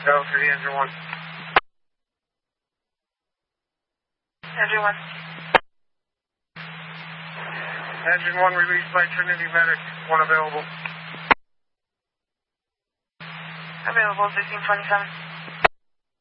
Go to the engine 1. Engine 1. Engine 1 released by Trinity Medic. 1 available. Available 1627.